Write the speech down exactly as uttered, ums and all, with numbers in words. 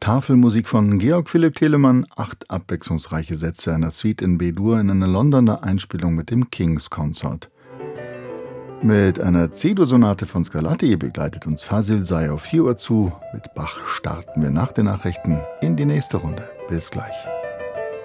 Tafelmusik von Georg Philipp Telemann, acht abwechslungsreiche Sätze einer Suite in B-Dur in einer Londoner Einspielung mit dem King's Consort. Mit einer C-Dur-Sonate von Scarlatti begleitet uns Fasil Say auf vier Uhr zu. Mit Bach starten wir nach den Nachrichten in die nächste Runde. Bis gleich.